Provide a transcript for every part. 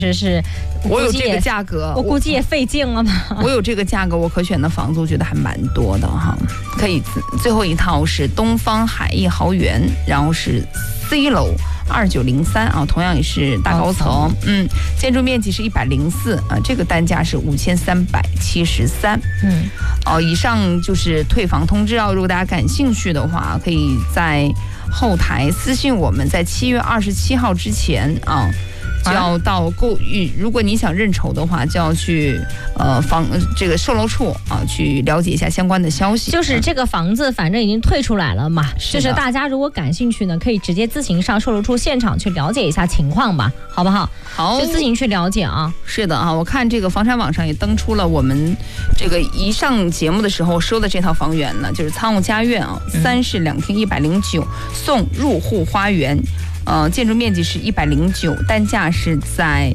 是我有这个价格， 我估计也费劲了吧。 我有这个价格，我可选的房子，我觉得还蛮多的哈。可以，最后一套是东方海逸豪园，然后是 C 楼2903啊，同样也是大高层，建筑面积是104啊，这个单价是5373，以上就是退房通知啊。如果大家感兴趣的话，可以在后台私信我们，在7月27号之前啊。就要到如果你想认筹的话，就要去这个售楼处啊去了解一下相关的消息。 就是这个房子反正已经退出来了嘛，就是大家如果感兴趣呢，可以直接自行上售楼处现场去了解一下情况吧，好不好？ 好， 就自行去了解啊。 是的啊，我看这个房产网上也登出了我们这个一上节目的时候说的这套房源呢，就是仓务家苑啊，3室2厅109，送入户花园。建筑面积是109，单价是在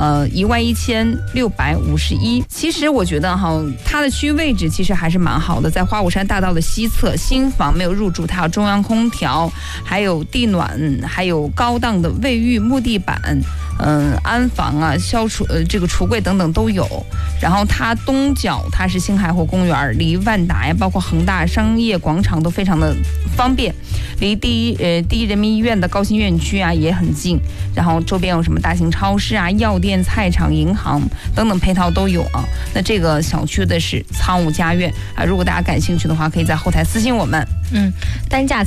11651。其实我觉得哈，它的区域位置其实还是蛮好的，在花果山大道的西侧，新房没有入住，它有中央空调，还有地暖，还有高档的卫浴、木地板，安防啊、这个橱柜等等都有。然后它东角它是星海湖公园，离万达呀，包括恒大商业广场都非常的方便，离第一人民医院的高新院区啊也很近。然后周边有什么大型超市啊、药店、菜场、银行等等配套都有啊。那这个小区的是仓务家苑啊，如果大家感兴趣的话，可以在后台私信我们。 单价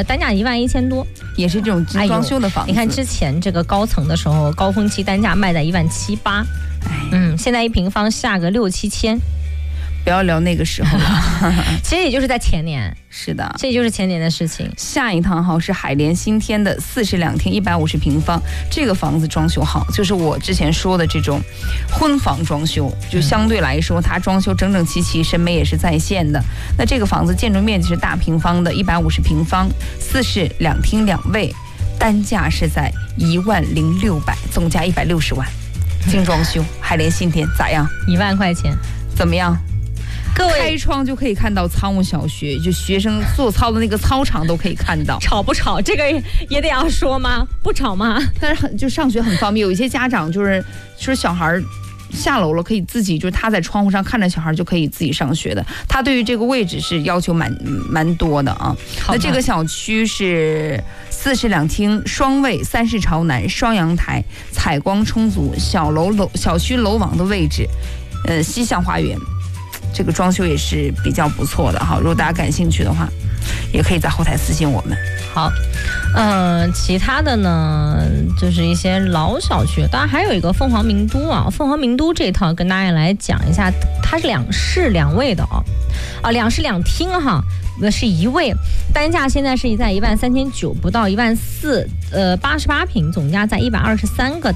11000多， 也是这种精装修的房子。 你看之前这个高层的时候，高峰期单价卖在17800，现在1平方下个6-7千。 不要聊那个时候了， 其实也就是在前年。 是的， 这就是前年的事情。 下一趟哈是海联新天的4室2厅150平方，这个房子装修好，就是我之前说的这种婚房装修，就相对来说它装修整整齐齐，审美也是在线的。那这个房子建筑面积是大平方的150平方，4室2厅2卫，单价是在10600，总价160万，精装修，海联新天咋样 ？1万块钱， 怎么样？ 各位开窗就可以看到仓务小学，就学生做操的那个操场都可以看到。 吵不吵？这个也得要说吗？不吵吗？ 但是就上学很方便，有一些家长就是小孩下楼了，可以自己就是他在窗户上看着小孩就可以自己上学的。他对于这个位置是要求蛮多的啊。那这个小区是4室2厅双卫，3室朝南，双阳台，采光充足，小区楼网的位置，西向花园。这个装修也是比较不错的哈，如果大家感兴趣的话，也可以在后台私信我们。 好，其他的呢，就是一些老小区，当然还有一个凤凰名都啊，凤凰名都这套跟大家来讲一下，它是2室2卫的2室2厅哈，是1卫，单价现在是在13900不到14000，88平，总价在123个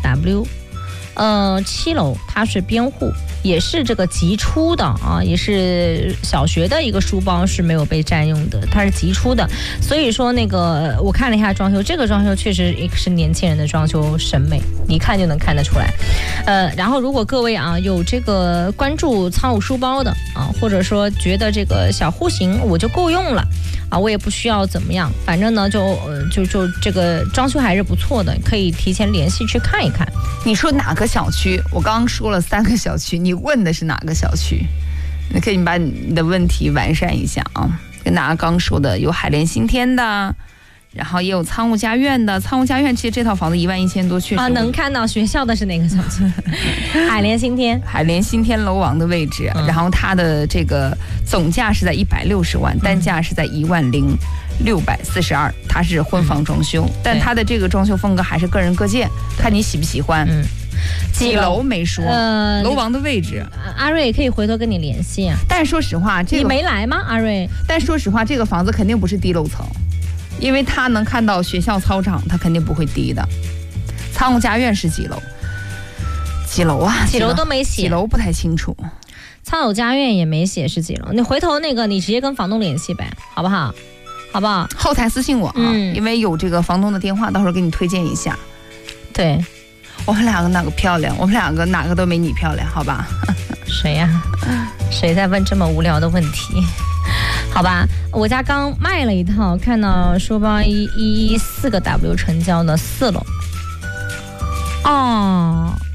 W。7楼它是边户，也是这个级出的啊，也是小学的一个书包是没有被占用的，它是级出的，所以说那个我看了一下装修，这个装修确实是年轻人的装修审美，一看就能看得出来。然后如果各位啊有这个关注仓务书包的啊，或者说觉得这个小户型我就够用了啊，我也不需要怎么样，反正呢就这个装修还是不错的，可以提前联系去看一看。 你说哪个小区？我刚刚说了3个小区，你问的是哪个小区？你可以把你的问题完善一下啊。跟大家刚说的有海联新天的，然后也有仓务家苑的。仓务家苑其实这套房子11000多，确实能看到学校的是哪个小区？海联新天， 海联新天楼王的位置，然后它的这个总价是在160万，单价是在10642，它是婚房装修，但它的这个装修风格还是个人各见，看你喜不喜欢。几楼没说，楼王的位置， 阿瑞可以回头跟你联系。 但说实话， 你没来吗，阿瑞？ 但说实话，这个房子肯定不是低楼层，因为它能看到学校操场，它肯定不会低的。仓务家苑是几楼？几楼啊？ 几楼都没写， 几楼不太清楚。 仓务家苑也没写是几楼，你回头那个你直接跟房东联系呗，好不好？好不好？ 后台私信我啊，因为有这个房东的电话，到时候给你推荐一下。 对。 我们两个哪个漂亮？我们两个哪个都没你漂亮，好吧？ 谁呀？谁在问这么无聊的问题？好吧，我家刚卖了一套，看到书包114个 W 成交的4楼。